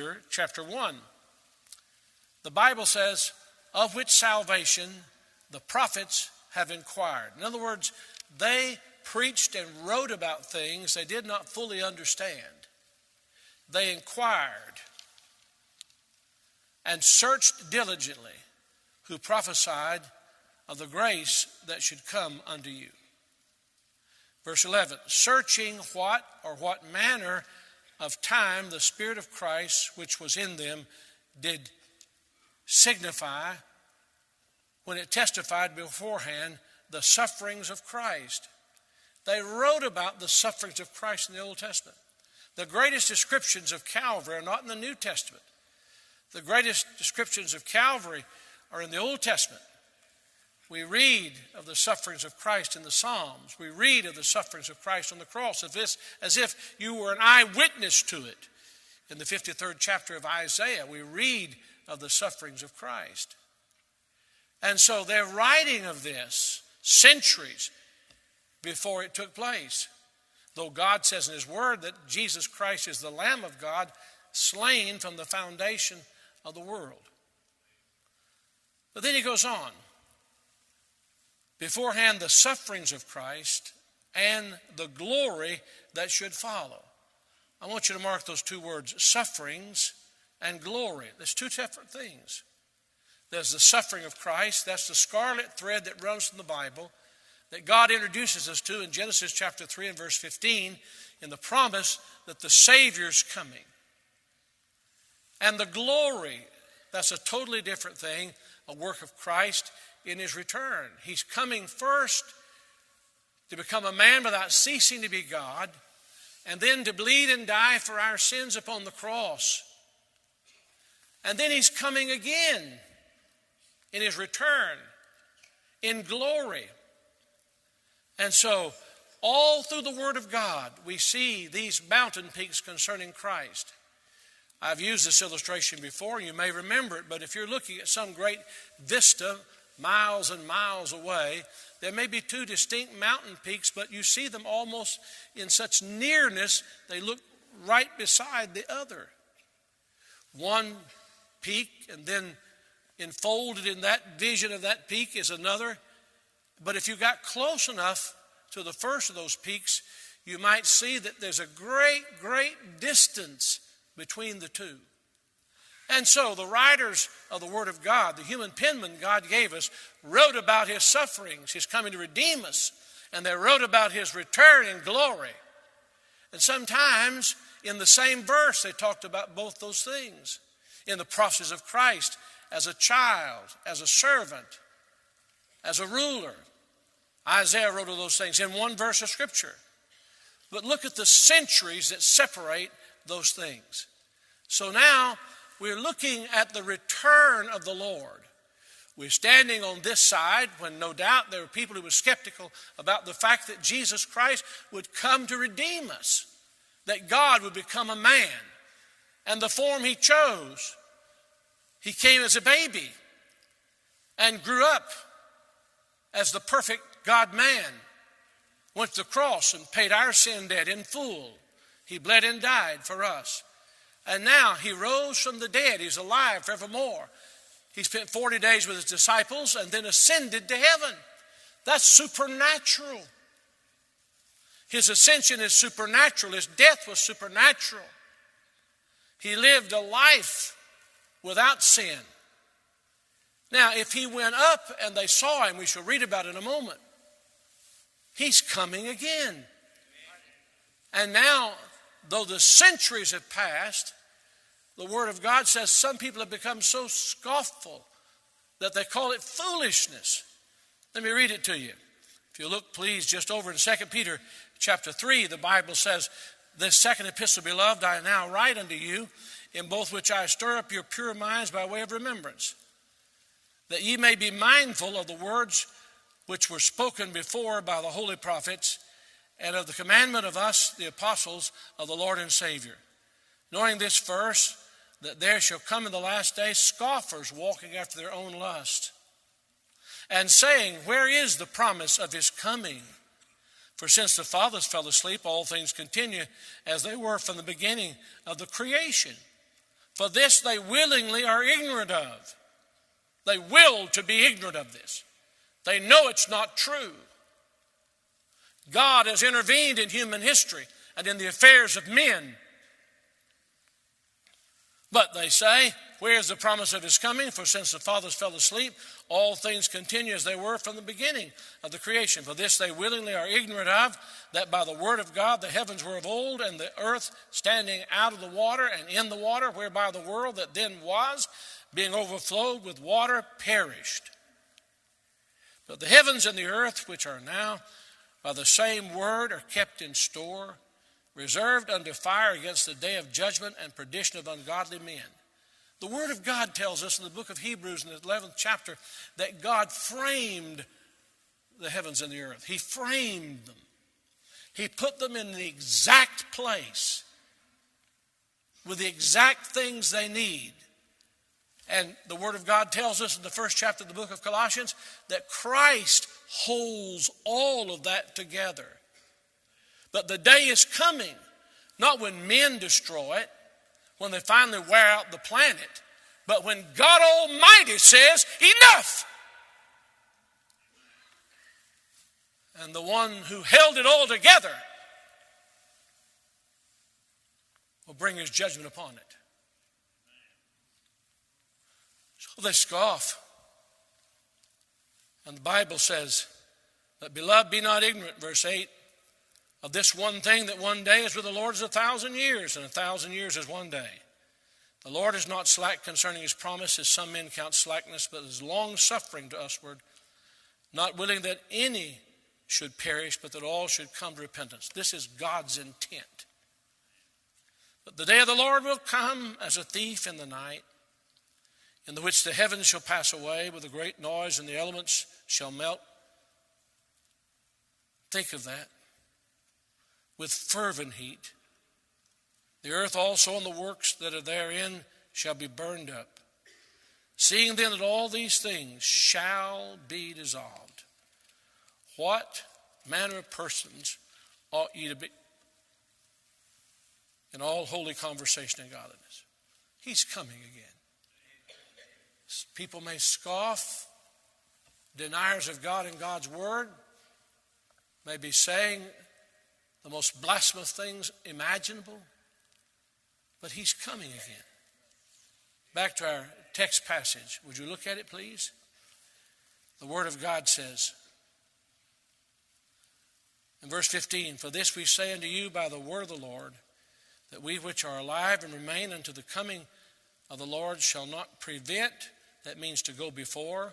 Peter chapter 1. The Bible says, of which salvation the prophets have inquired. In other words, they preached and wrote about things they did not fully understand. They inquired and searched diligently, who prophesied of the grace that should come unto you. Verse 11, searching what manner of time the Spirit of Christ which was in them did signify when it testified beforehand the sufferings of Christ. They wrote about the sufferings of Christ in the Old Testament. The greatest descriptions of Calvary are not in the New Testament. The greatest descriptions of Calvary are in the Old Testament. We read of the sufferings of Christ in the Psalms. We read of the sufferings of Christ on the cross as if you were an eyewitness to it. In the 53rd chapter of Isaiah, we read of the sufferings of Christ. And so they're writing of this centuries before it took place. Though God says in His Word that Jesus Christ is the Lamb of God, slain from the foundation of the world. But then he goes on. Beforehand, the sufferings of Christ and the glory that should follow. I want you to mark those two words, sufferings and glory. There's two separate things. There's the suffering of Christ. That's the scarlet thread that runs from the Bible that God introduces us to in Genesis chapter 3 and verse 15 in the promise that the Savior's coming. And the glory, that's a totally different thing, a work of Christ in His return. He's coming first to become a man without ceasing to be God, and then to bleed and die for our sins upon the cross. And then He's coming again in His return, in glory. And so, all through the Word of God, we see these mountain peaks concerning Christ. I've used this illustration before, you may remember it, but if you're looking at some great vista, miles and miles away, there may be two distinct mountain peaks, but you see them almost in such nearness, they look right beside the other. One peak, and then enfolded in that vision of that peak is another. But if you got close enough to the first of those peaks, you might see that there's a great, great distance between the two. And so the writers of the Word of God, the human penman God gave us, wrote about His sufferings, His coming to redeem us, and they wrote about His return in glory. And sometimes in the same verse they talked about both those things. In the process of Christ, as a child, as a servant, as a ruler. Isaiah wrote of those things in one verse of Scripture. But look at the centuries that separate those things. So now we're looking at the return of the Lord. We're standing on this side when no doubt there were people who were skeptical about the fact that Jesus Christ would come to redeem us, that God would become a man. And the form He chose, He came as a baby and grew up as the perfect God-man, went to the cross and paid our sin debt in full. He bled and died for us. And now He rose from the dead. He's alive forevermore. He spent 40 days with His disciples and then ascended to heaven. That's supernatural. His ascension is supernatural. His death was supernatural. He lived a life without sin. Now, if He went up and they saw Him, we shall read about it in a moment. He's coming again. And now, though the centuries have passed, the Word of God says some people have become so scofful that they call it foolishness. Let me read it to you. If you look, please, just over in 2 Peter chapter 3, the Bible says, "This second epistle, beloved, I now write unto you, in both which I stir up your pure minds by way of remembrance, that ye may be mindful of the words which were spoken before by the holy prophets, and of the commandment of us, the apostles of the Lord and Savior. Knowing this first, that there shall come in the last days scoffers walking after their own lust, and saying, where is the promise of His coming? For since the fathers fell asleep, all things continue as they were from the beginning of the creation. For this they willingly are ignorant of. They will to be ignorant of this. They know it's not true. God has intervened in human history and in the affairs of men. But they say, where is the promise of his coming? For since the fathers fell asleep, all things continue as they were from the beginning of the creation. For this they willingly are ignorant of, that by the word of God the heavens were of old, and the earth standing out of the water and in the water, whereby the world that then was, being overflowed with water, perished. But the heavens and the earth, which are now by the same word, are kept in store, reserved unto fire against the day of judgment and perdition of ungodly men. The Word of God tells us in the book of Hebrews in the 11th chapter that God framed the heavens and the earth. He framed them. He put them in the exact place with the exact things they need. And the Word of God tells us in the first chapter of the book of Colossians that Christ holds all of that together. But the day is coming, not when men destroy it, when they finally wear out the planet, but when God Almighty says, enough! And the one who held it all together will bring his judgment upon it. So they scoff. And the Bible says that, beloved, be not ignorant, verse 8, of this one thing, that one day is with the Lord is 1,000 years, and 1,000 years is one day. The Lord is not slack concerning his promise, as some men count slackness, but is long-suffering to usward, not willing that any should perish, but that all should come to repentance. This is God's intent. But the day of the Lord will come as a thief in the night, in the which the heavens shall pass away with a great noise, and the elements shall melt. Think of that. With fervent heat. The earth also and the works that are therein shall be burned up. Seeing then that all these things shall be dissolved, what manner of persons ought ye to be in all holy conversation and godliness? He's coming again. People may scoff, deniers of God and God's word, may be saying the most blasphemous things imaginable, but he's coming again. Back to our text passage. Would you look at it, please? The Word of God says in verse 15, for this we say unto you by the word of the Lord, that we which are alive and remain unto the coming of the Lord shall not prevent, that means to go before,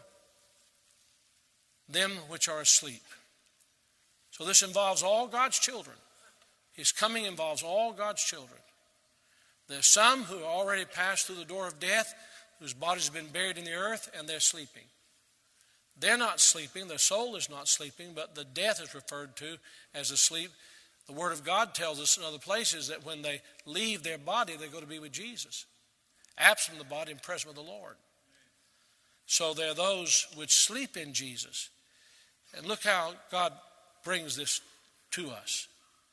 them which are asleep. So this involves all God's children. His coming involves all God's children. There's some who already passed through the door of death, whose bodies have been buried in the earth, and they're sleeping. They're not sleeping. Their soul is not sleeping, but the death is referred to as a sleep. The Word of God tells us in other places that when they leave their body, they go to be with Jesus. Absent the body and present with the Lord. So there are those which sleep in Jesus. And look how God brings this to us.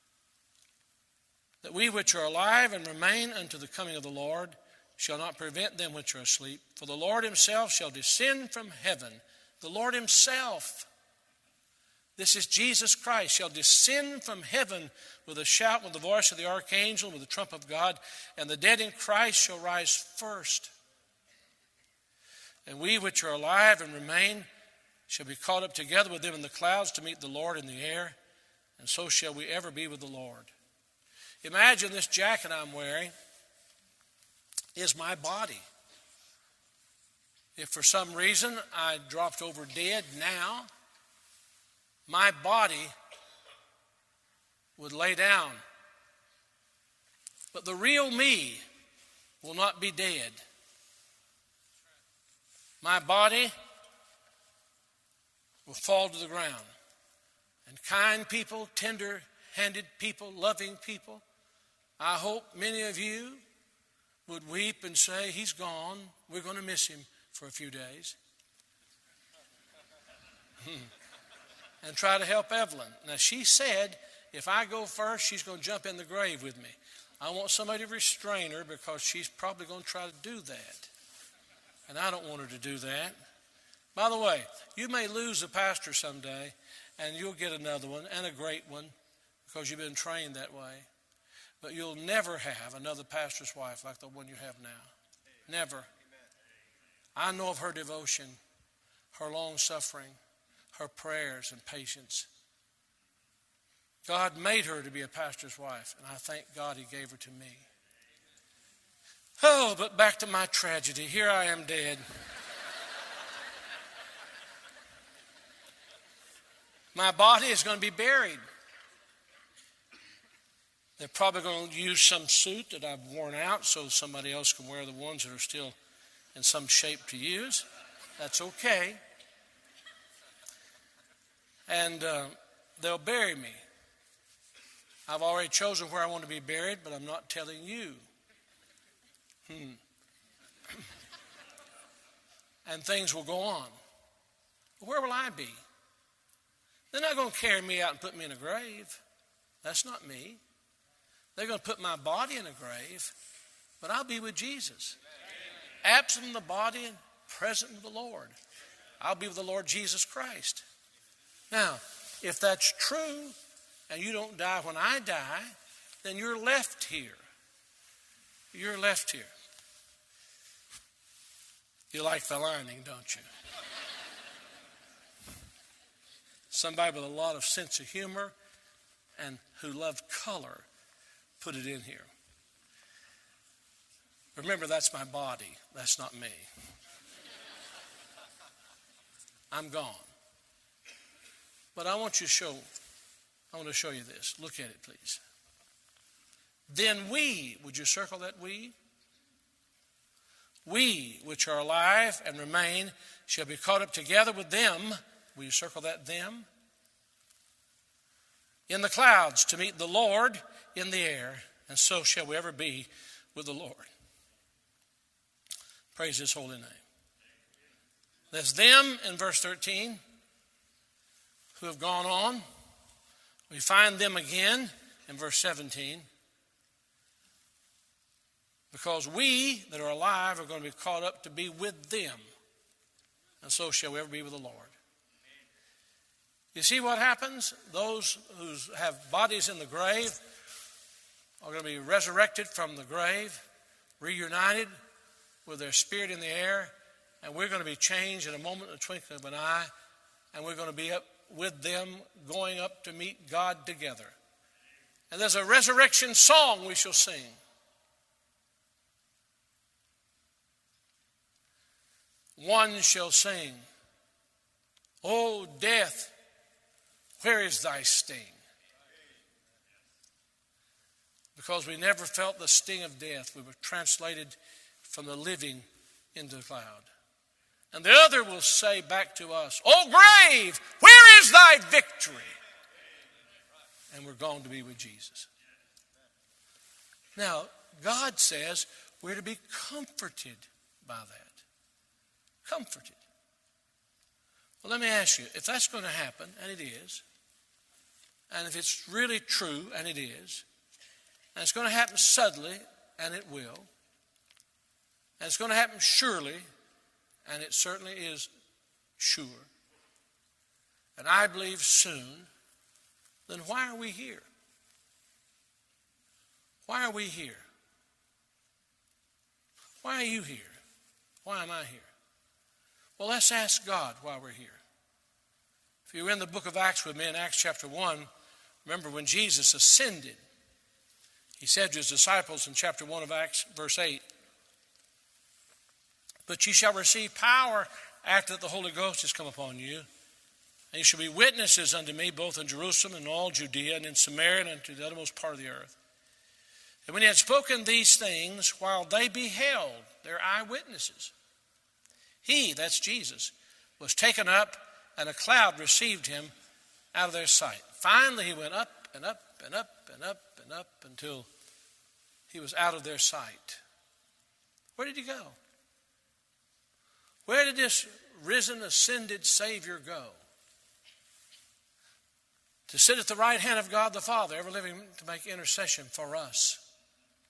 That we which are alive and remain unto the coming of the Lord shall not prevent them which are asleep. For the Lord himself shall descend from heaven. The Lord himself, this is Jesus Christ, shall descend from heaven with a shout, with the voice of the archangel, with the trump of God, and the dead in Christ shall rise first. And we which are alive and remain shall be caught up together with them in the clouds to meet the Lord in the air, and so shall we ever be with the Lord. Imagine this jacket I'm wearing is my body. If for some reason I dropped over dead now, my body would lay down. But the real me will not be dead. My body will fall to the ground. And kind people, tender-handed people, loving people, I hope many of you would weep and say, he's gone. We're going to miss him for a few days. And try to help Evelyn. Now, she said, if I go first, she's going to jump in the grave with me. I want somebody to restrain her because she's probably going to try to do that. And I don't want her to do that. By the way, you may lose a pastor someday, and you'll get another one, and a great one, because you've been trained that way. But you'll never have another pastor's wife like the one you have now. Never. I know of her devotion, her long suffering, her prayers and patience. God made her to be a pastor's wife, and I thank God he gave her to me. Oh, but back to my tragedy. Here I am dead. My body is going to be buried. They're probably going to use some suit that I've worn out so somebody else can wear the ones that are still in some shape to use. That's okay. And they'll bury me. I've already chosen where I want to be buried, but I'm not telling you. And things will go on. Where will I be? They're not going to carry me out and put me in a grave. That's not me. They're going to put my body in a grave, but I'll be with Jesus. Absent from the body and present with the Lord. I'll be with the Lord Jesus Christ. Now, if that's true, and you don't die when I die, then you're left here. You're left here. You like the lining, don't you? Somebody with a lot of sense of humor and who loved color put it in here. Remember, that's my body. That's not me. I'm gone. But I want to show you this. Look at it, please. Then we, would you circle that we? We, which are alive and remain, shall be caught up together with them. Will you circle that them? In the clouds to meet the Lord in the air, and so shall we ever be with the Lord. Praise his holy name. There's them in verse 13 who have gone on. We find them again in verse 17. Because we that are alive are going to be caught up to be with them. And so shall we ever be with the Lord. You see what happens? Those who have bodies in the grave are going to be resurrected from the grave, reunited with their spirit in the air, and we're going to be changed in a moment, in a twinkling of an eye, and we're going to be up with them, going up to meet God together. And there's a resurrection song we shall sing. One shall sing, "O death, where is thy sting?" Because we never felt the sting of death. We were translated from the living into the cloud. And the other will say back to us, "O grave, where is thy victory?" And we're going to be with Jesus. Now, God says we're to be comforted by that. Comforted. Well, let me ask you, if that's going to happen, and it is, and if it's really true, and it is, and it's going to happen suddenly, and it will, and it's going to happen surely, and it certainly is sure, and I believe soon, then why are we here? Why are we here? Why are you here? Why am I here? Well, let's ask God why we're here. If you were in the book of Acts with me, in Acts chapter 1, remember when Jesus ascended, he said to his disciples in chapter 1 of Acts, verse 8, "But ye shall receive power after that the Holy Ghost has come upon you, and ye shall be witnesses unto me both in Jerusalem and all Judea and in Samaria and unto the uttermost part of the earth." And when he had spoken these things, while they beheld, their eyewitnesses, he, that's Jesus, was taken up, and a cloud received him out of their sight. Finally, he went up and up and up and up and up until he was out of their sight. Where did he go? Where did this risen, ascended Savior go? To sit at the right hand of God the Father, ever living to make intercession for us.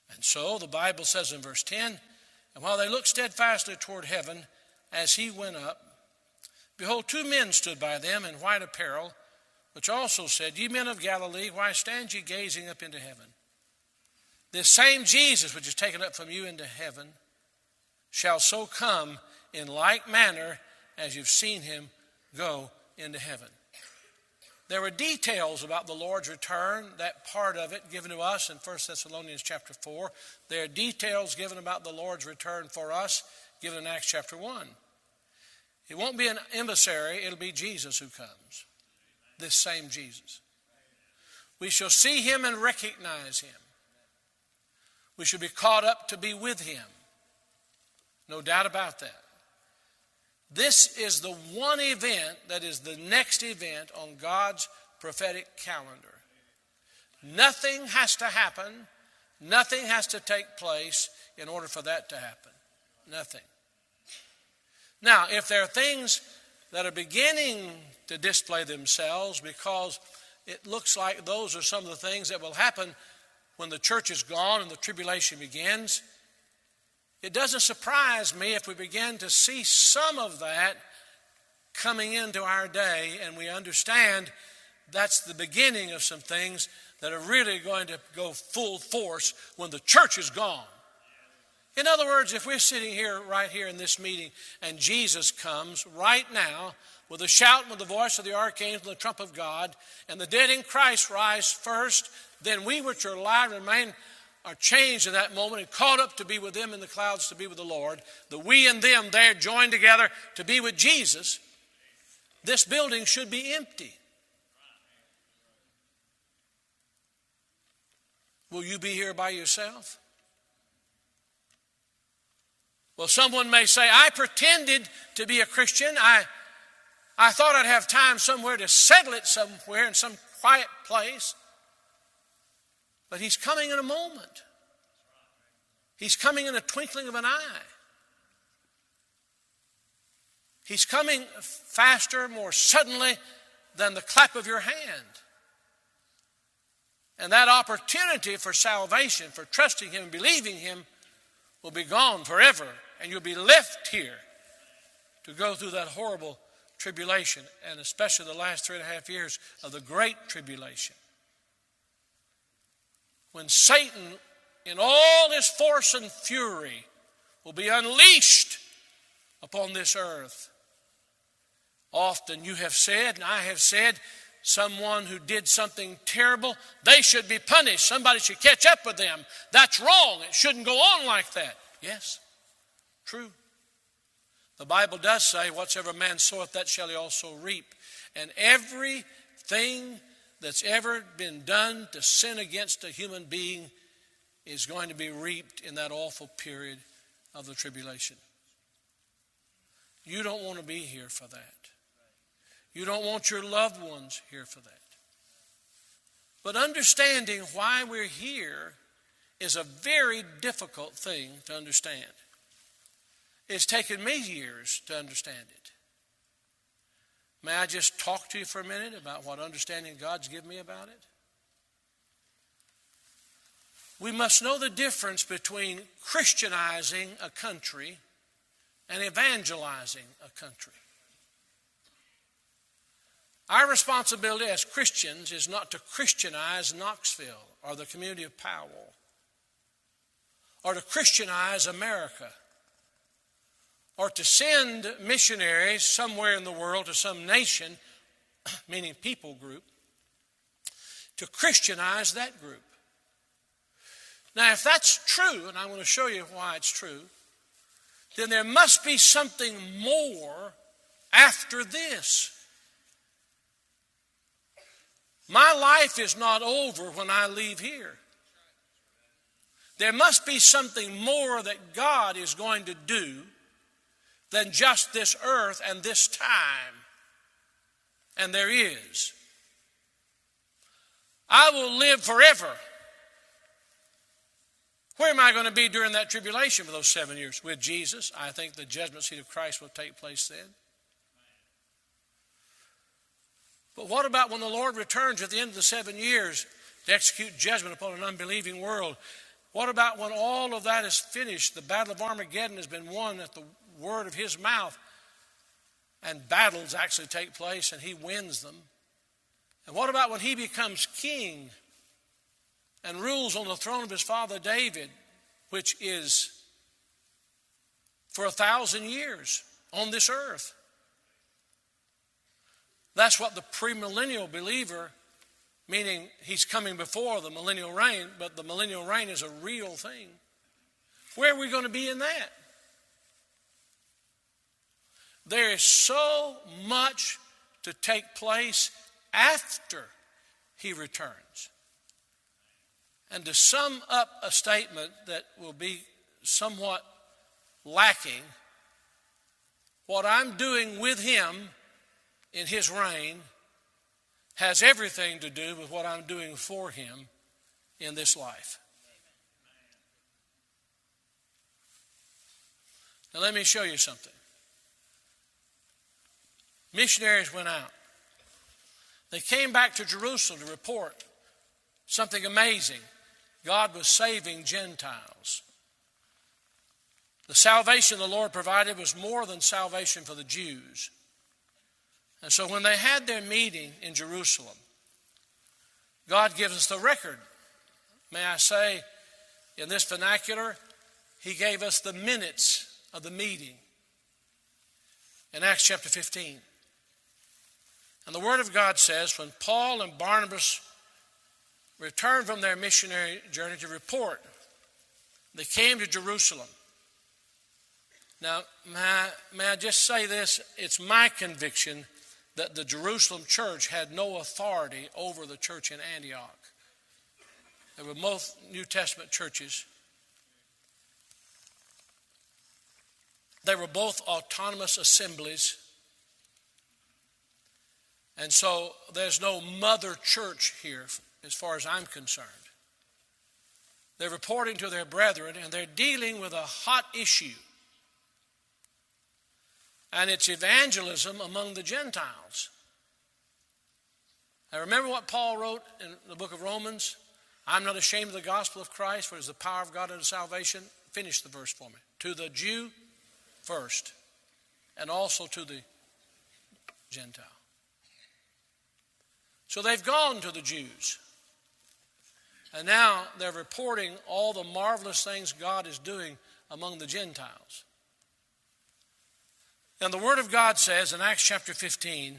And so the Bible says in verse 10, and while they looked steadfastly toward heaven as he went up, behold, two men stood by them in white apparel, which also said, Ye men of Galilee, why stand ye gazing up into heaven? This same Jesus which is taken up from you into heaven shall so come in like manner as you've seen him go into heaven. There were details about the Lord's return, that part of it given to us in 1 Thessalonians chapter 4. There are details given about the Lord's return for us given in Acts chapter 1. It won't be an emissary, it'll be Jesus who comes. This same Jesus. We shall see him and recognize him. We shall be caught up to be with him. No doubt about that. This is the one event that is the next event on God's prophetic calendar. Nothing has to happen. Nothing has to take place in order for that to happen. Nothing. Now, if there are things that are beginning to display themselves because it looks like those are some of the things that will happen when the church is gone and the tribulation begins, it doesn't surprise me if we begin to see some of that coming into our day and we understand that's the beginning of some things that are really going to go full force when the church is gone. In other words, if we're sitting here, right here in this meeting, and Jesus comes right now with a shout and with the voice of the archangel and the trump of God, and the dead in Christ rise first, then we which are alive remain are changed in that moment and caught up to be with them in the clouds to be with the Lord. The we and them there joined together to be with Jesus. This building should be empty. Will you be here by yourself? Well, someone may say, I pretended to be a Christian. I thought I'd have time somewhere to settle it somewhere in some quiet place. But he's coming in a moment. He's coming in a twinkling of an eye. He's coming faster, more suddenly than the clap of your hand. And that opportunity for salvation, for trusting him and believing him, will be gone forever. And you'll be left here to go through that horrible tribulation, and especially the last 3.5 years of the great tribulation. When Satan, in all his force and fury, will be unleashed upon this earth. Often you have said, and I have said, someone who did something terrible, they should be punished. Somebody should catch up with them. That's wrong. It shouldn't go on like that. Yes, true. The Bible does say, whatsoever man soweth, that shall he also reap. And everything that's ever been done to sin against a human being is going to be reaped in that awful period of the tribulation. You don't want to be here for that. You don't want your loved ones here for that. But understanding why we're here is a very difficult thing to understand. It's taken me years to understand it. May I just talk to you for a minute about what understanding God's given me about it? We must know the difference between Christianizing a country and evangelizing a country. Our responsibility as Christians is not to Christianize Knoxville or the community of Powell or to Christianize America or to send missionaries somewhere in the world to some nation, meaning people group, to Christianize that group. Now, if that's true, and I'm going to show you why it's true, then there must be something more after this. My life is not over when I leave here. There must be something more that God is going to do than just this earth and this time. And there is. I will live forever. Where am I going to be during that tribulation for those 7 years? With Jesus. I think the judgment seat of Christ will take place then. But what about when the Lord returns at the end of the 7 years to execute judgment upon an unbelieving world? What about when all of that is finished? The battle of Armageddon has been won at the word of his mouth, and battles actually take place and he wins them. And what about when he becomes king and rules on the throne of his father David, which is for 1,000 years on this earth? That's what the premillennial believer, meaning he's coming before the millennial reign, but the millennial reign is a real thing. Where are we going to be in that? There is so much to take place after he returns. And to sum up a statement that will be somewhat lacking, what I'm doing with him in his reign has everything to do with what I'm doing for him in this life. Now let me show you something. Missionaries went out. They came back to Jerusalem to report something amazing. God was saving Gentiles. The salvation the Lord provided was more than salvation for the Jews. And so when they had their meeting in Jerusalem, God gives us the record. May I say, in this vernacular, he gave us the minutes of the meeting in Acts chapter 15. And the Word of God says, when Paul and Barnabas returned from their missionary journey to report, they came to Jerusalem. Now, may I just say this? It's my conviction that the Jerusalem church had no authority over the church in Antioch. They were both New Testament churches. They were both autonomous assemblies. And so there's no mother church here as far as I'm concerned. They're reporting to their brethren and they're dealing with a hot issue. And it's evangelism among the Gentiles. Now remember what Paul wrote in the book of Romans? I'm not ashamed of the gospel of Christ, for it is the power of God unto salvation. Finish the verse for me. To the Jew first, and also to the Gentile. So they've gone to the Jews. And now they're reporting all the marvelous things God is doing among the Gentiles. And the Word of God says in Acts chapter 15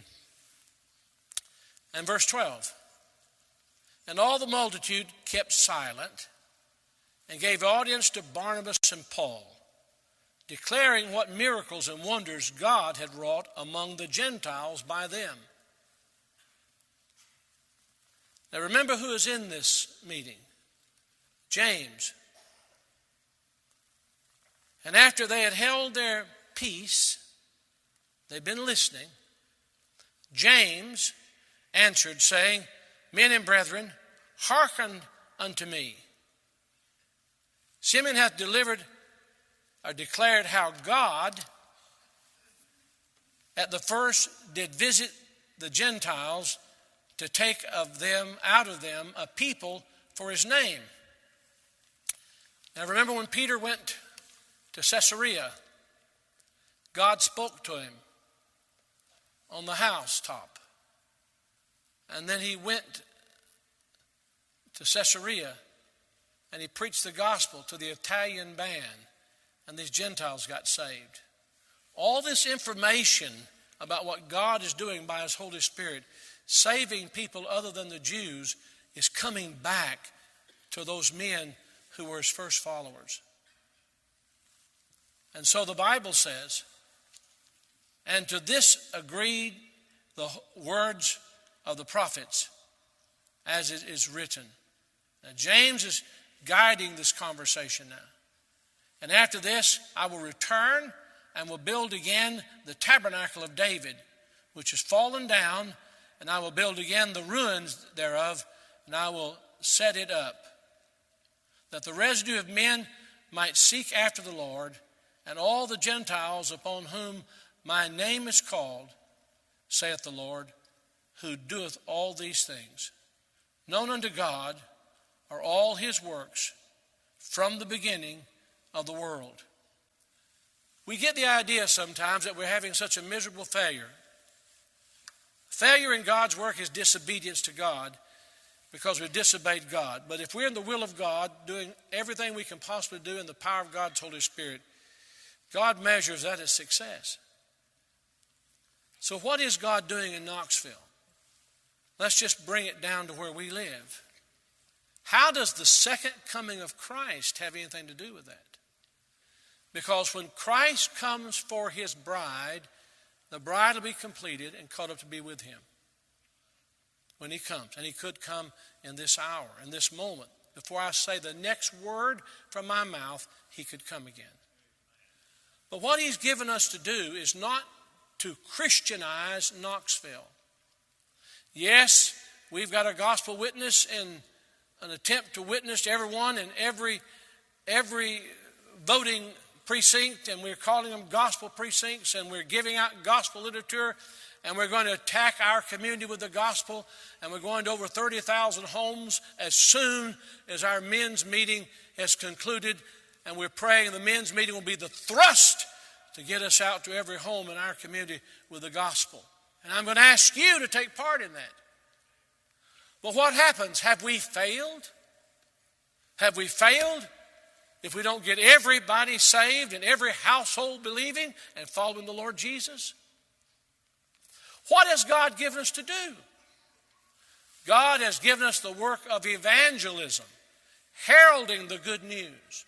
and verse 12, and all the multitude kept silent and gave audience to Barnabas and Paul, declaring what miracles and wonders God had wrought among the Gentiles by them. Now remember who is in this meeting. James. And after they had held their peace, they've been listening, James answered, saying, Men and brethren, hearken unto me. Simeon hath declared how God at the first did visit the Gentiles to take out of them a people for his name. Now remember when Peter went to Caesarea, God spoke to him on the housetop. And then he went to Caesarea and he preached the gospel to the Italian band, and these Gentiles got saved. All this information about what God is doing by his Holy Spirit, saving people other than the Jews, is coming back to those men who were his first followers. And so the Bible says, and to this agreed the words of the prophets, as it is written. Now James is guiding this conversation now. And after this, I will return and will build again the tabernacle of David, which is fallen down, and I will build again the ruins thereof, and I will set it up, that the residue of men might seek after the Lord, and all the Gentiles upon whom my name is called, saith the Lord, who doeth all these things. Known unto God are all his works from the beginning of the world. We get the idea sometimes that we're having such a miserable failure. Failure in God's work is disobedience to God because we've disobeyed God. But if we're in the will of God, doing everything we can possibly do in the power of God's Holy Spirit, God measures that as success. So what is God doing in Knoxville? Let's just bring it down to where we live. How does the second coming of Christ have anything to do with that? Because when Christ comes for his bride, the bride will be completed and caught up to be with him. When he comes, and he could come in this hour, in this moment. Before I say the next word from my mouth, he could come again. But what he's given us to do is not to Christianize Knoxville. Yes, we've got a gospel witness in an attempt to witness to everyone in every voting precinct, and we're calling them gospel precincts, and we're giving out gospel literature, and we're going to attack our community with the gospel, and we're going to over 30,000 homes as soon as our men's meeting has concluded, and we're praying the men's meeting will be the thrust to get us out to every home in our community with the gospel. And I'm going to ask you to take part in that. But what happens? Have we failed? Have we failed if we don't get everybody saved and every household believing and following the Lord Jesus? What has God given us to do? God has given us the work of evangelism, heralding the good news,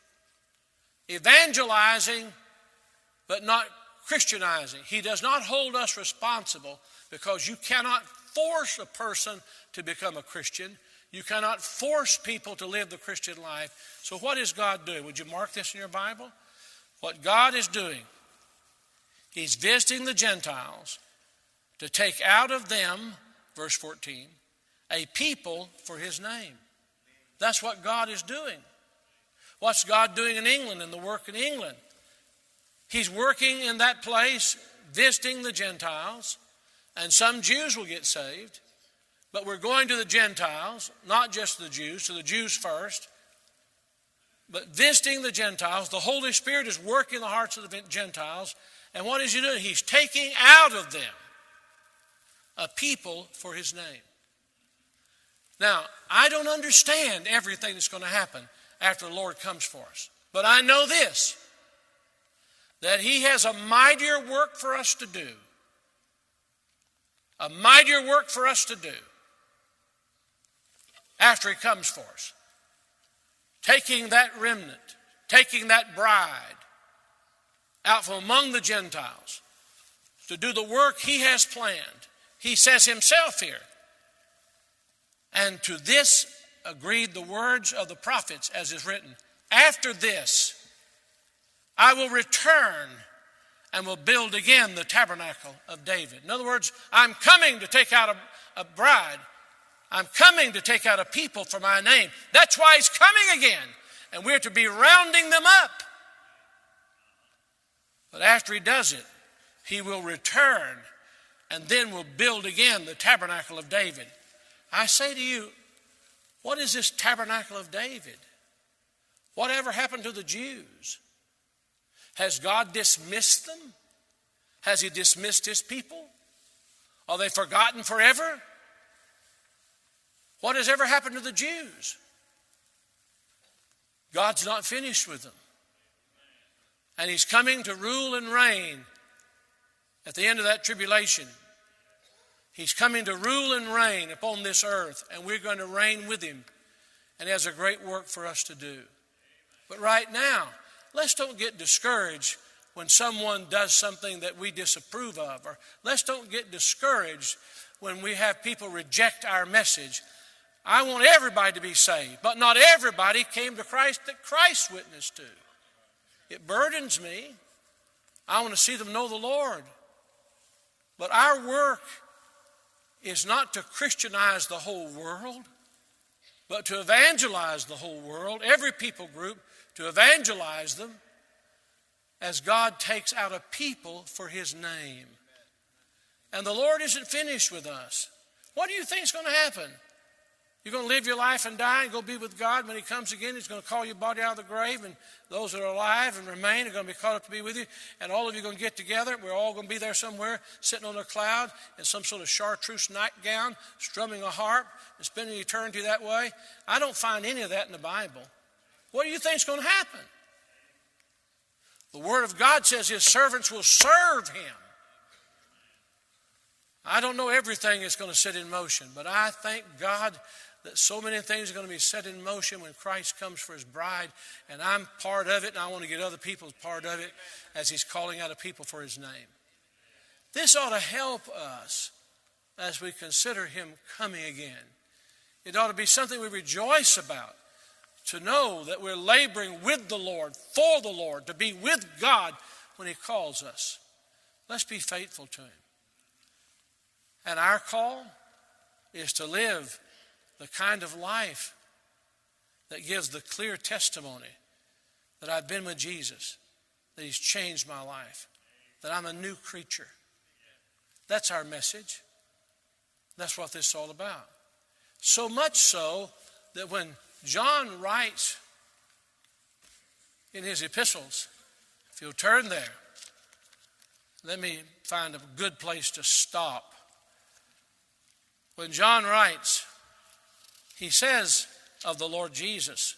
evangelizing but not Christianizing. He does not hold us responsible because you cannot force a person to become a Christian. You cannot force people to live the Christian life. So what is God doing? Would you mark this in your Bible? What God is doing, he's visiting the Gentiles to take out of them, verse 14, a people for his name. That's what God is doing. What's God doing in England and the work in England? He's working in that place, visiting the Gentiles, and some Jews will get saved. But we're going to the Gentiles, not just the Jews, to the Jews first, but visiting the Gentiles. The Holy Spirit is working in the hearts of the Gentiles. And what is he doing? He's taking out of them a people for his name. Now, I don't understand everything that's going to happen after the Lord comes for us. But I know this, that he has a mightier work for us to do. A mightier work for us to do after he comes for us. Taking that remnant, taking that bride out from among the Gentiles to do the work he has planned. He says himself here, and to this agreed the words of the prophets as is written, after this I will return and will build again the tabernacle of David. In other words, I'm coming to take out a bride. I'm coming to take out a people for my name. That's why he's coming again. And we're to be rounding them up. But after he does it, he will return and then will build again the tabernacle of David. I say to you, what is this tabernacle of David? Whatever happened to the Jews? Has God dismissed them? Has he dismissed his people? Are they forgotten forever? What has ever happened to the Jews? God's not finished with them. And he's coming to rule and reign at the end of that tribulation. He's coming to rule and reign upon this earth, and we're going to reign with him. And he has a great work for us to do. But right now, let's don't get discouraged when someone does something that we disapprove of. Or let's don't get discouraged when we have people reject our message. I want everybody to be saved, but not everybody came to Christ that Christ witnessed to. It burdens me. I want to see them know the Lord. But our work is not to Christianize the whole world, but to evangelize the whole world, every people group, to evangelize them as God takes out a people for his name. And the Lord isn't finished with us. What do you think is going to happen? You're going to live your life and die and go be with God. When he comes again, he's going to call your body out of the grave, and those that are alive and remain are going to be caught up to be with you. And all of you are going to get together. We're all going to be there somewhere, sitting on a cloud in some sort of chartreuse nightgown, strumming a harp and spending eternity that way. I don't find any of that in the Bible. What do you think is going to happen? The Word of God says his servants will serve him. I don't know everything that's going to set in motion, but I thank God that so many things are going to be set in motion when Christ comes for his bride, and I'm part of it, and I want to get other people part of it as he's calling out a people for his name. This ought to help us as we consider him coming again. It ought to be something we rejoice about, to know that we're laboring with the Lord, for the Lord, to be with God when he calls us. Let's be faithful to him. And our call is to live the kind of life that gives the clear testimony that I've been with Jesus, that he's changed my life, that I'm a new creature. That's our message. That's what this is all about. So much so that when John writes in his epistles, if you'll turn there, let me find a good place to stop. When John writes, he says of the Lord Jesus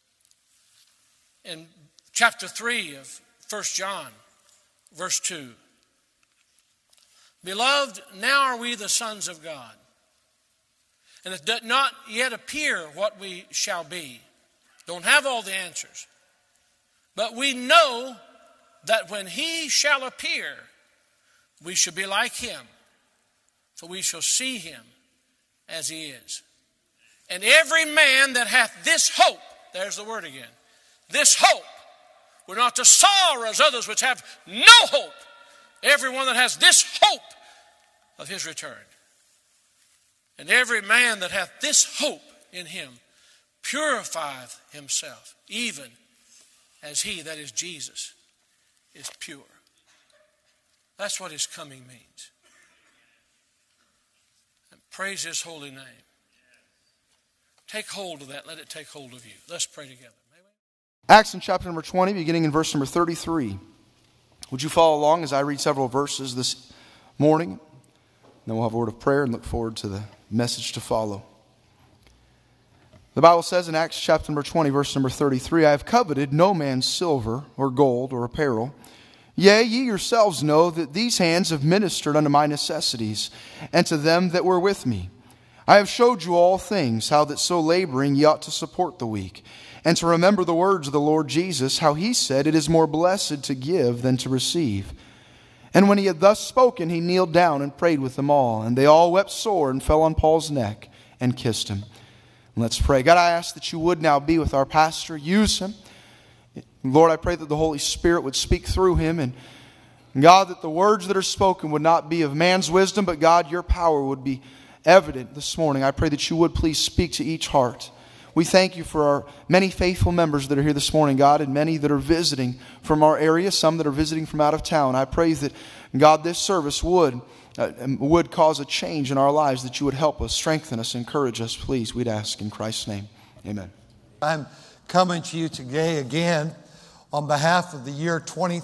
in chapter 3 of 1 John, verse 2, "Beloved, now are we the sons of God, and it does not yet appear what we shall be." Don't have all the answers. "But we know that when he shall appear, we shall be like him, for we shall see him as he is. And every man that hath this hope," there's the word again, "this hope, we're not to sorrow as others which have no hope. Everyone that has this hope of his return. And every man that hath this hope in him purifieth himself, even as he," that is Jesus, "is pure." That's what his coming means. And praise his holy name. Take hold of that. Let it take hold of you. Let's pray together. Acts in chapter number 20, beginning in verse number 33. Would you follow along as I read several verses this morning? Then we'll have a word of prayer and look forward to the message to follow. The Bible says in Acts chapter number 20, verse number 33, "I have coveted no man's silver or gold or apparel. Yea, ye yourselves know that these hands have ministered unto my necessities, and to them that were with me. I have showed you all things, how that so laboring ye ought to support the weak, and to remember the words of the Lord Jesus, how he said, It is more blessed to give than to receive. And when he had thus spoken, he kneeled down and prayed with them all. And they all wept sore and fell on Paul's neck and kissed him." Let's pray. God, I ask that you would now be with our pastor. Use him. Lord, I pray that the Holy Spirit would speak through him. And God, that the words that are spoken would not be of man's wisdom, but God, your power would be evident this morning. I pray that you would please speak to each heart. We thank you for our many faithful members that are here this morning, God, and many that are visiting from our area, some that are visiting from out of town. I pray that, God, this service would cause a change in our lives, that you would help us, strengthen us, encourage us. Please, we'd ask in Christ's name. Amen. I'm coming to you today again on behalf of the year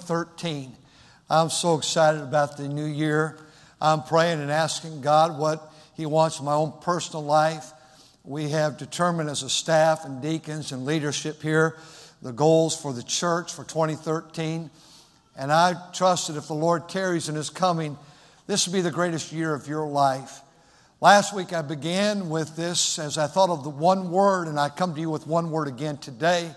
2013. I'm so excited about the new year. I'm praying and asking God what he wants in my own personal life. We have determined as a staff and deacons and leadership here the goals for the church for 2013. And I trust that if the Lord tarries in his coming, this will be the greatest year of your life. Last week I began with this as I thought of the one word, and I come to you with one word again today.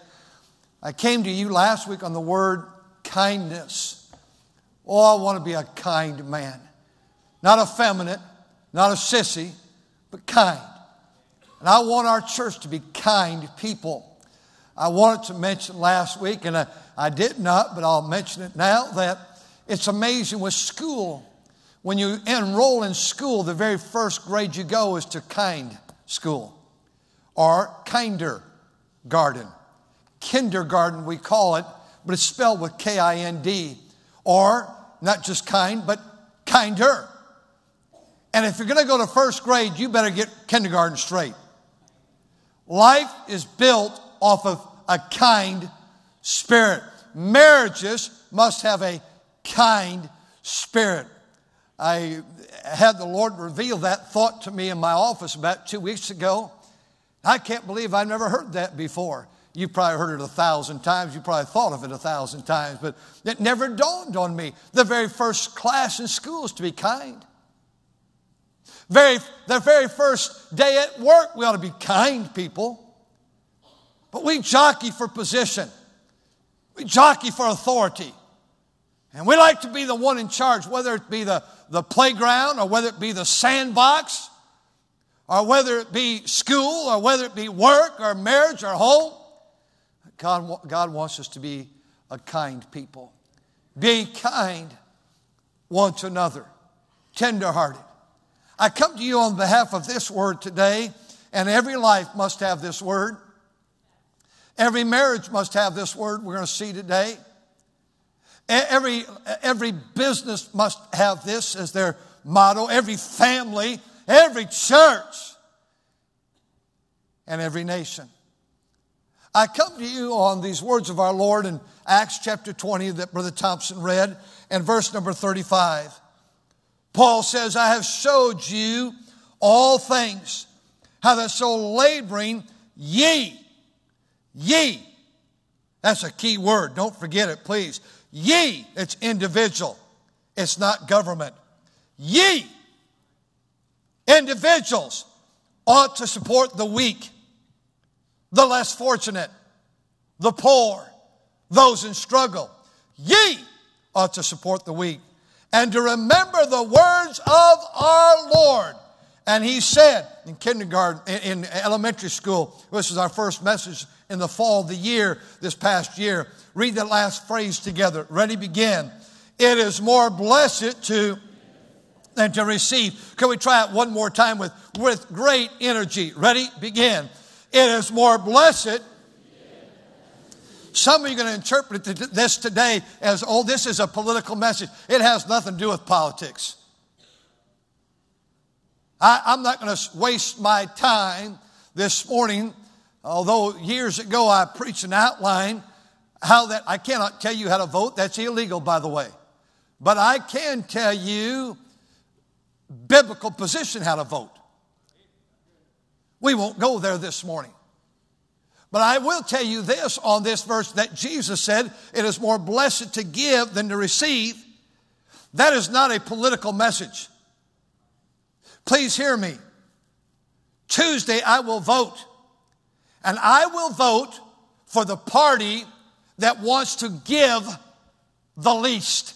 I came to you last week on the word kindness. Oh, I want to be a kind man. Not effeminate, not a sissy, but kind. And I want our church to be kind people. I wanted to mention last week, and I did not, but I'll mention it now, that it's amazing with school. When you enroll in school, the very first grade you go is to kind school or kindergarten. Kindergarten, we call it, but it's spelled with K-I-N-D. Or not just kind, but kinder. And if you're going to go to first grade, you better get kindergarten straight. Life is built off of a kind spirit. Marriages must have a kind spirit. I had the Lord reveal that thought to me in my office about 2 weeks ago. I can't believe I've never heard that before. You probably heard it 1,000 times. You probably thought of it 1,000 times, but it never dawned on me. The very first class in school is to be kind. The very first day at work, we ought to be kind people. But we jockey for position. We jockey for authority. And we like to be the one in charge, whether it be the playground or whether it be the sandbox or whether it be school or whether it be work or marriage or home. God wants us to be a kind people. Be kind one to another, tenderhearted. I come to you on behalf of this word today, and every life must have this word. Every marriage must have this word we're going to see today. Every business must have this as their motto. Every family, every church, and every nation. I come to you on these words of our Lord in Acts chapter 20 that Brother Thompson read, and verse number 35. Paul says, I have showed you all things, how that so laboring ye. That's a key word. Don't forget it, please. Ye, it's individual. It's not government. Ye, individuals, ought to support the weak, the less fortunate, the poor, those in struggle. Ye ought to support the weak, and to remember the words of our Lord. And he said in kindergarten, in elementary school, this is our first message in the fall of the year, this past year. Read that last phrase together. Ready, begin. It is more blessed than to receive. Can we try it one more time with great energy? Ready, begin. It is more blessed. Some of you are going to interpret this today as, oh, this is a political message. It has nothing to do with politics. I'm not going to waste my time this morning, although years ago I preached an outline how that I cannot tell you how to vote. That's illegal, by the way. But I can tell you biblical position how to vote. We won't go there this morning. But I will tell you this on this verse that Jesus said, it is more blessed to give than to receive. That is not a political message. Please hear me. Tuesday I will vote. And I will vote for the party that wants to give the least.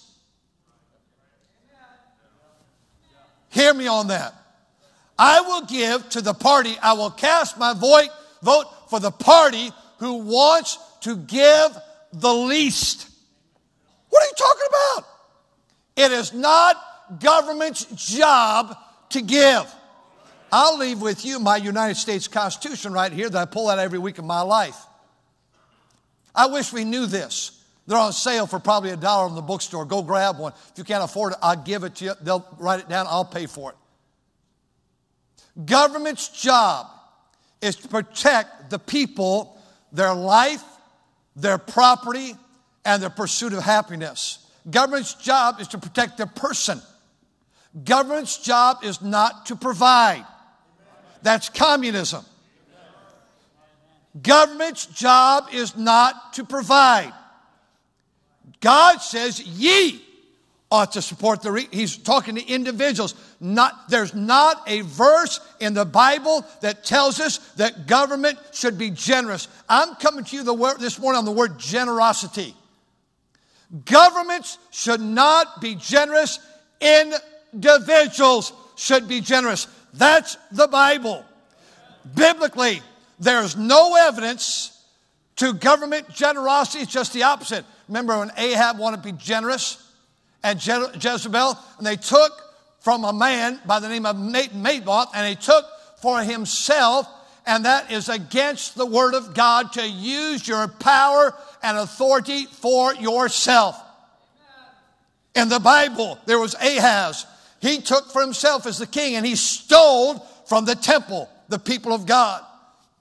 Hear me on that. I will give to the party, I will cast my vote for the party who wants to give the least. What are you talking about? It is not government's job to give. I'll leave with you my United States Constitution right here that I pull out every week of my life. I wish we knew this. They're on sale for probably $1 in the bookstore. Go grab one. If you can't afford it, I'll give it to you. They'll write it down. I'll pay for it. Government's job is to protect the people, their life, their property, and their pursuit of happiness. Government's job is to protect their person. Government's job is not to provide. That's communism. Government's job is not to provide. God says ye ought to support he's talking to individuals. There's not a verse in the Bible that tells us that government should be generous. I'm coming to you this morning on the word generosity. Governments should not be generous. Individuals should be generous. That's the Bible. Biblically, there's no evidence to government generosity. It's just the opposite. Remember when Ahab wanted to be generous and Jezebel, and they took from a man by the name of Naboth, and he took for himself, and that is against the word of God to use your power and authority for yourself. In the Bible, there was Ahaz. He took for himself as the king, and he stole from the temple, the people of God.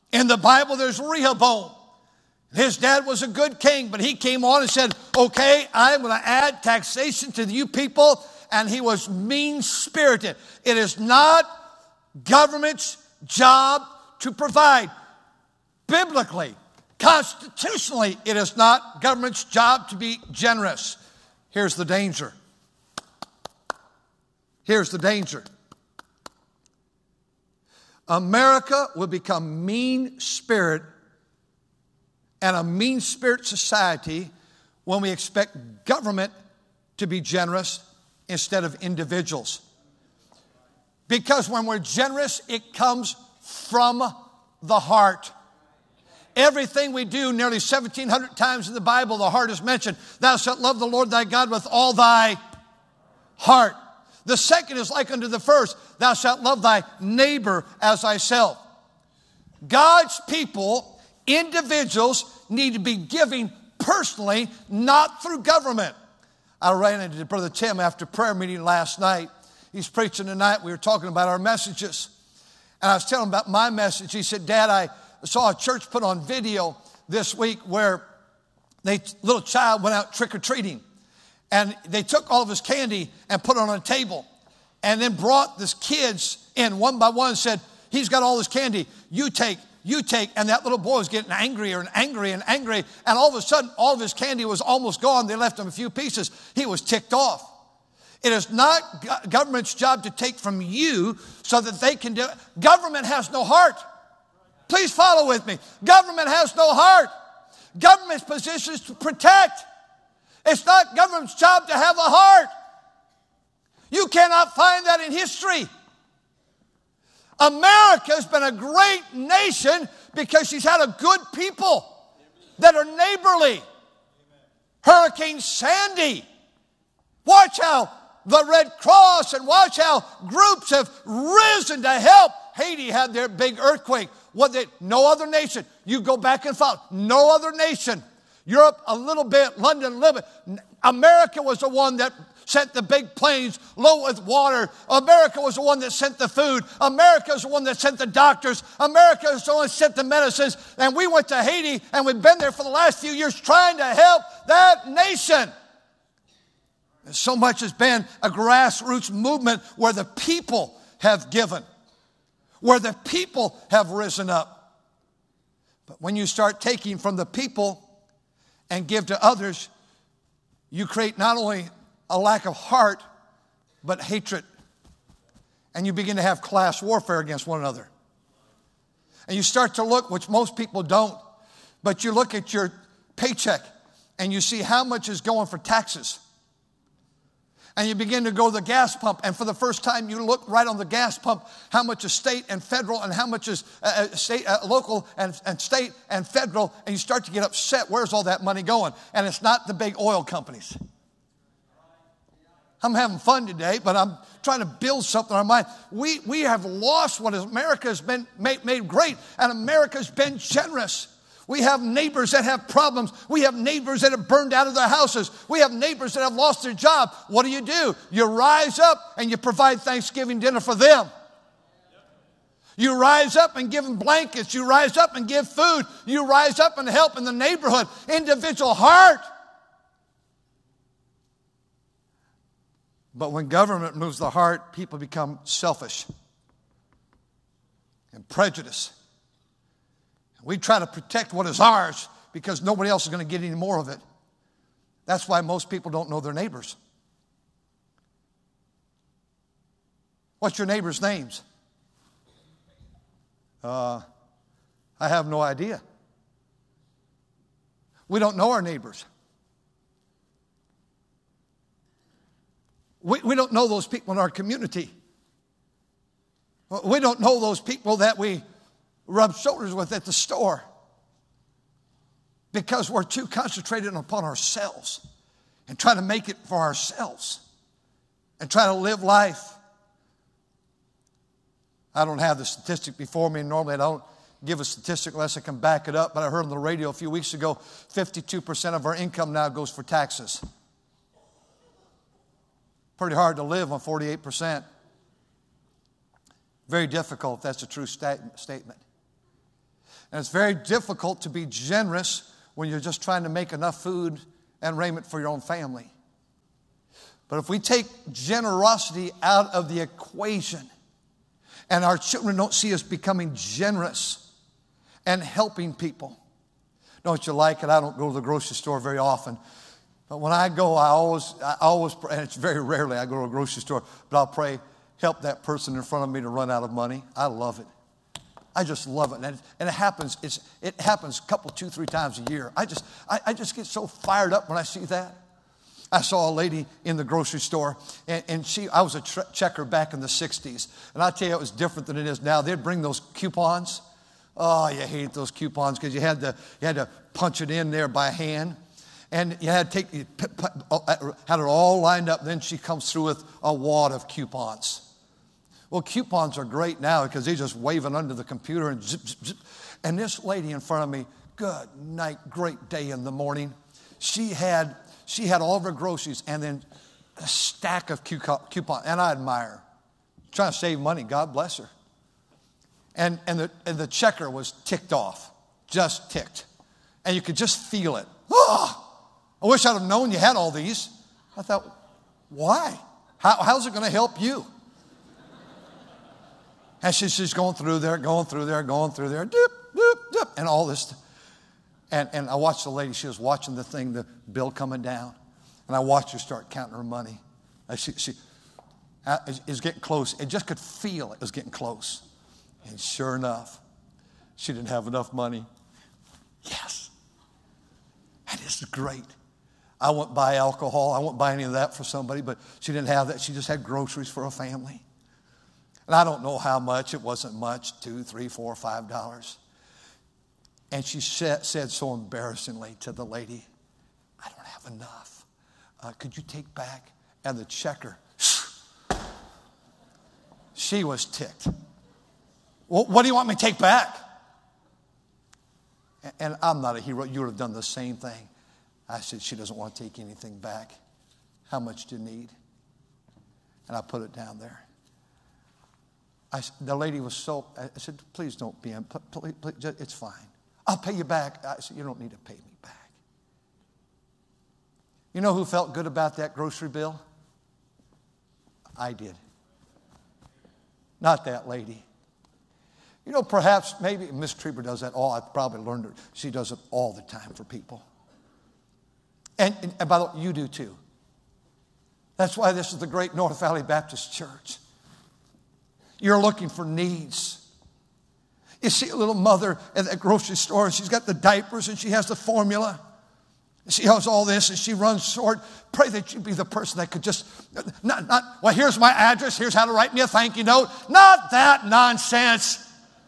In the Bible, there's Rehoboam. His dad was a good king, but he came on and said, okay, I'm going to add taxation to you people. And he was mean-spirited. It is not government's job to provide. Biblically, constitutionally, it is not government's job to be generous. Here's the danger. Here's the danger. America will become mean-spirited and a mean-spirit society when we expect government to be generous instead of individuals. Because when we're generous, it comes from the heart. Everything we do, nearly 1,700 times in the Bible, the heart is mentioned. Thou shalt love the Lord thy God with all thy heart. The second is like unto the first. Thou shalt love thy neighbor as thyself. God's people, individuals, need to be giving personally, not through government. I ran into Brother Tim after prayer meeting last night. He's preaching tonight. We were talking about our messages. And I was telling him about my message. He said, Dad, I saw a church put on video this week where little child went out trick-or-treating. And they took all of his candy and put it on a table. And then brought his kids in one by one and said, he's got all his candy. You take. And that little boy was getting angrier and angry and angry. And all of a sudden, all of his candy was almost gone. They left him a few pieces. He was ticked off. It is not government's job to take from you so that they can do it. Government has no heart. Please follow with me. Government has no heart. Government's position is to protect. It's not government's job to have a heart. You cannot find that in history. America's been a great nation because she's had a good people that are neighborly. Hurricane Sandy. Watch how the Red Cross and watch how groups have risen to help. Haiti had their big earthquake. No other nation. You go back and follow. No other nation. Europe a little bit, London a little bit. America was the one that sent the big planes loaded with water. America was the one that sent the food. America was the one that sent the doctors. America was the one that sent the medicines. And we went to Haiti, and we've been there for the last few years trying to help that nation. And so much has been a grassroots movement where the people have given, where the people have risen up. But when you start taking from the people and give to others, you create not only a lack of heart, but hatred. And you begin to have class warfare against one another. And you start to look, which most people don't, but you look at your paycheck and you see how much is going for taxes. And you begin to go to the gas pump, and for the first time you look right on the gas pump how much is state and federal and how much is local and state and federal, and you start to get upset. Where's all that money going? And it's not the big oil companies. I'm having fun today, but I'm trying to build something in our mind. We have lost what America has been made great, and America's been generous. We have neighbors that have problems. We have neighbors that have burned out of their houses. We have neighbors that have lost their job. What do? You rise up and you provide Thanksgiving dinner for them. You rise up and give them blankets. You rise up and give food. You rise up and help in the neighborhood. Individual heart. But when government moves the heart, people become selfish and prejudiced. We try to protect what is ours because nobody else is going to get any more of it. That's why most people don't know their neighbors. What's your neighbors' names? I have no idea. We don't know our neighbors. We don't know those people in our community. We don't know those people that we rub shoulders with at the store because we're too concentrated upon ourselves and trying to make it for ourselves and try to live life. I don't have the statistic before me. Normally I don't give a statistic unless I can back it up, but I heard on the radio a few weeks ago 52% of our income now goes for taxes. Pretty hard to live on 48%. Very difficult if that's a true statement. And it's very difficult to be generous when you're just trying to make enough food and raiment for your own family. But if we take generosity out of the equation and our children don't see us becoming generous and helping people. Don't you like it? I don't go to the grocery store very often. But when I go, I always pray, and it's very rarely I go to a grocery store, but I'll pray, help that person in front of me to run out of money. I love it. I just love it. And it happens a couple, 2, 3 times a year. I just get so fired up when I see that. I saw a lady in the grocery store, and I was a checker back in the 60s. And I tell you, it was different than it is now. They'd bring those coupons. Oh, you hate those coupons because you had to punch it in there by hand. And you had to had it all lined up. Then she comes through with a wad of coupons. Well, coupons are great now because they just wave it under the computer and zip, zip, zip. And this lady in front of me, good night, great day in the morning. She had all of her groceries and then a stack of coupons. And I admire her. Trying to save money, God bless her. And the checker was ticked off, just ticked. And you could just feel it. Oh, I wish I'd have known you had all these. I thought, why? How's it going to help you? And she's going through there, dip, dip, and all this. And I watched the lady, she was watching the bill coming down. And I watched her start counting her money. She is getting close. And just could feel it was getting close. And sure enough, she didn't have enough money. Yes. And this is great. I wouldn't buy alcohol. I wouldn't buy any of that for somebody, but she didn't have that. She just had groceries for a family. And I don't know how much. It wasn't much, $2, $3, $4, $5. And she said so embarrassingly to the lady, I don't have enough. Could you take back? And the checker, she was ticked. Well, what do you want me to take back? And I'm not a hero. You would have done the same thing. I said, she doesn't want to take anything back. How much do you need? And I put it down there. The lady was so, I said, please don't be, please, it's fine. I'll pay you back. I said, you don't need to pay me back. You know who felt good about that grocery bill? I did. Not that lady. You know, perhaps, maybe Miss Trieber does that all. I've probably learned her. She does it all the time for people. And by the way, you do too. That's why this is the great North Valley Baptist Church. You're looking for needs. You see a little mother at that grocery store, and she's got the diapers, and she has the formula. She has all this, and she runs short. Pray that you be the person that could just, well, here's my address. Here's how to write me a thank you note. Not that nonsense.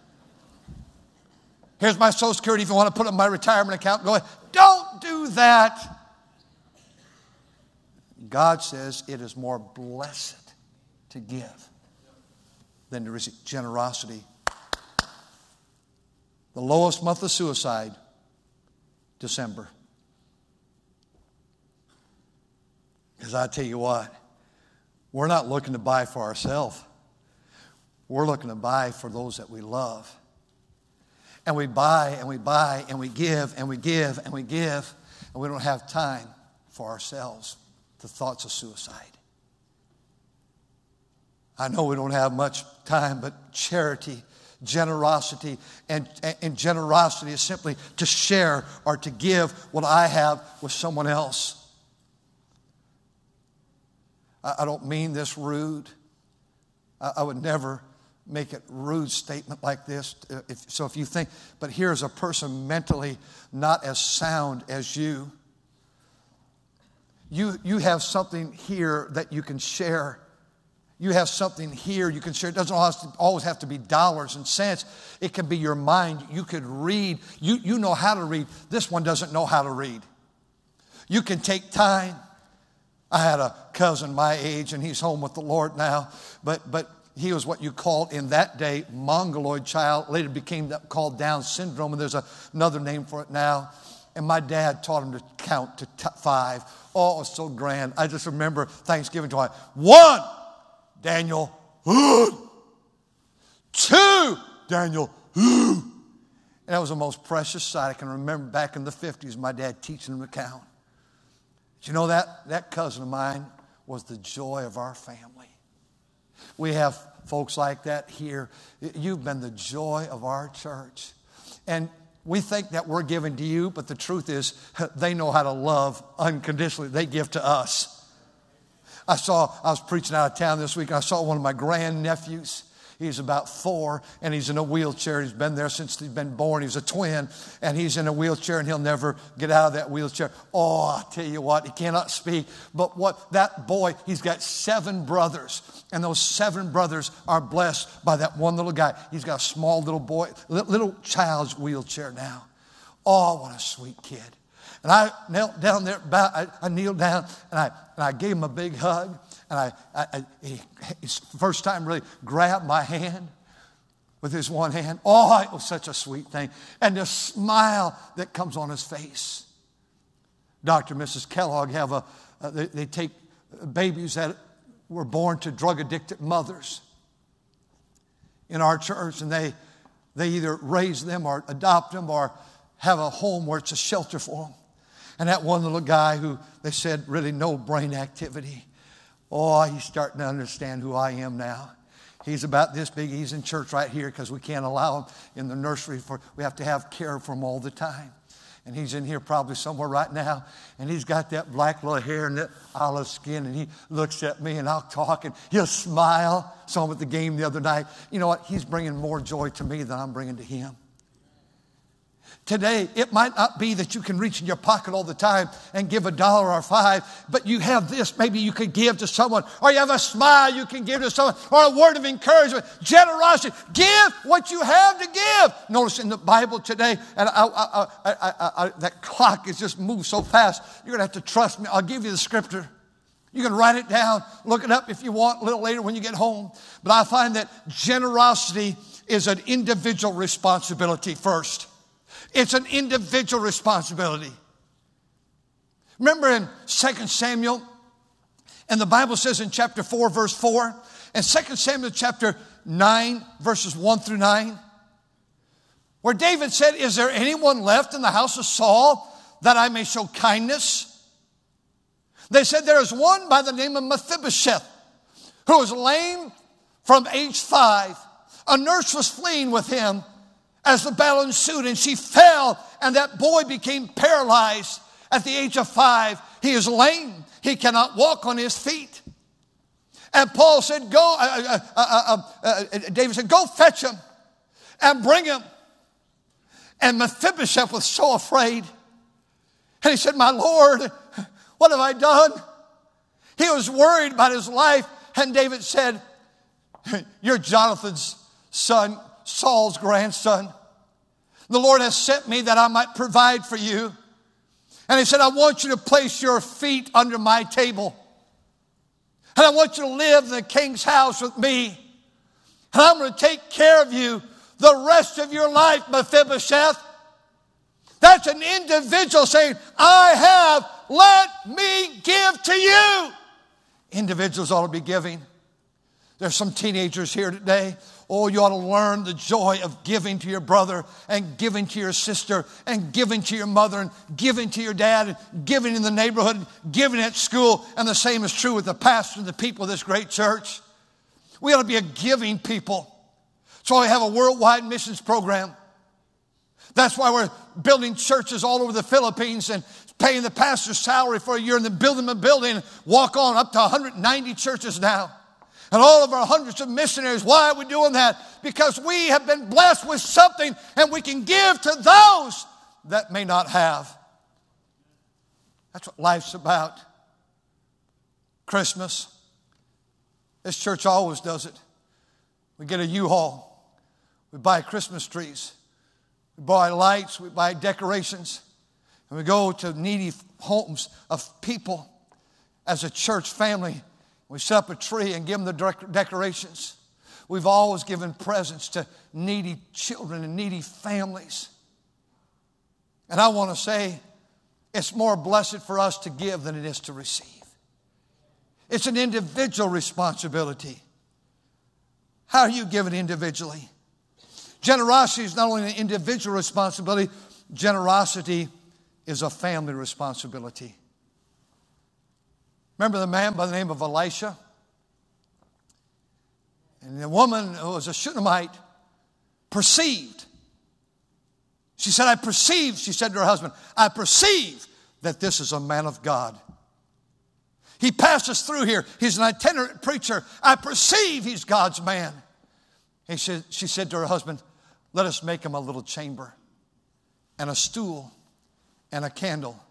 Here's my Social Security if you want to put it in my retirement account. Go ahead. Don't do that. God says it is more blessed to give than to receive. Generosity. The lowest month of suicide, December. Because I tell you what, we're not looking to buy for ourselves. We're looking to buy for those that we love. And we buy and we buy and we give and we give and we give, and we don't have time for ourselves. The thoughts of suicide. I know we don't have much time, but charity, generosity, and generosity is simply to share or to give what I have with someone else. I don't mean this rude. I would never make it rude statement like this. So if you think, but here's a person mentally not as sound as you. You have something here that you can share. You have something here you can share. It doesn't always have to be dollars and cents. It can be your mind. You could read. You know how to read. This one doesn't know how to read. You can take time. I had a cousin my age, and he's home with the Lord now. But he was what you called in that day mongoloid child. Later became called Down syndrome, and there's another name for it now. And my dad taught him to count to 5. Oh, it was so grand. I just remember Thanksgiving time. 1, Daniel. 2, Daniel. And that was the most precious sight. I can remember back in the 50s, my dad teaching them to count. Did you know that cousin of mine was the joy of our family? We have folks like that here. You've been the joy of our church. And we think that we're giving to you, but the truth is they know how to love unconditionally. They give to us. I was preaching out of town this week, and I saw one of my grandnephews. He's about 4, and he's in a wheelchair. He's been there since he's been born. He's a twin, and he's in a wheelchair, and he'll never get out of that wheelchair. Oh, I tell you what, he cannot speak. But what that boy, he's got 7 brothers, and those 7 brothers are blessed by that one little guy. He's got a small little boy, little child's wheelchair now. Oh, what a sweet kid. And I knelt down there, I kneeled down, and I gave him a big hug. And he first time really grabbed my hand with his one hand. Oh, it was such a sweet thing. And the smile that comes on his face. Dr. and Mrs. Kellogg have they take babies that were born to drug-addicted mothers in our church, and they either raise them or adopt them or have a home where it's a shelter for them. And that one little guy who they said really no brain activity. Oh, he's starting to understand who I am now. He's about this big. He's in church right here because we can't allow him in the nursery. We have to have care for him all the time. And he's in here probably somewhere right now. And he's got that black little hair and that olive skin. And he looks at me and I'll talk and he'll smile. Saw him at the game the other night. You know what? He's bringing more joy to me than I'm bringing to him. Today, it might not be that you can reach in your pocket all the time and give $1 or $5, but you have this. Maybe you could give to someone, or you have a smile you can give to someone, or a word of encouragement, generosity. Give what you have to give. Notice in the Bible today, and that clock has just moved so fast, you're going to have to trust me. I'll give you the scripture. You can write it down, look it up if you want a little later when you get home. But I find that generosity is an individual responsibility first. It's an individual responsibility. Remember in 2 Samuel, and the Bible says in chapter 4, verse 4, and 2 Samuel chapter 9, verses 1 through 9, where David said, "Is there anyone left in the house of Saul that I may show kindness?" They said, "There is one by the name of Mephibosheth, who was lame from age 5. A nurse was fleeing with him as the battle ensued, and she fell, and that boy became paralyzed at the age of 5. He is lame. He cannot walk on his feet." And Paul said, David said, "Go fetch him and bring him." And Mephibosheth was so afraid. And he said, "My Lord, what have I done?" He was worried about his life. And David said, "You're Jonathan's son, Saul's grandson. The Lord has sent me that I might provide for you." And he said, "I want you to place your feet under my table. And I want you to live in the king's house with me. And I'm going to take care of you the rest of your life, Mephibosheth." That's an individual saying, "I have, let me give to you." Individuals ought to be giving. There's some teenagers here today. Oh, you ought to learn the joy of giving to your brother and giving to your sister and giving to your mother and giving to your dad and giving in the neighborhood and giving at school. And the same is true with the pastor and the people of this great church. We ought to be a giving people. So we have a worldwide missions program. That's why we're building churches all over the Philippines and paying the pastor's salary for a year and then building a building and walk on up to 190 churches now. And all of our hundreds of missionaries. Why are we doing that? Because we have been blessed with something and we can give to those that may not have. That's what life's about. Christmas. This church always does it. We get a U-Haul. We buy Christmas trees. We buy lights. We buy decorations. And we go to needy homes of people as a church family. We set up a tree and give them the decorations. We've always given presents to needy children and needy families. And I want to say, it's more blessed for us to give than it is to receive. It's an individual responsibility. How are you giving individually? Generosity is not only an individual responsibility, generosity is a family responsibility. Remember the man by the name of Elisha? And the woman who was a Shunammite perceived. She said, I perceive, she said to her husband, I perceive that this is a man of God. He passes through here. He's an itinerant preacher. I perceive he's God's man. And she said to her husband, let us make him a little chamber and a stool and a candle